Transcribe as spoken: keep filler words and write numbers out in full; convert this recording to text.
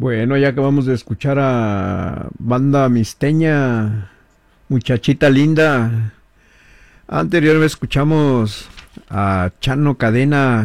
Bueno, ya acabamos de escuchar a Banda Misteña, Muchachita Linda. Anteriormente escuchamos a Chano Cadena,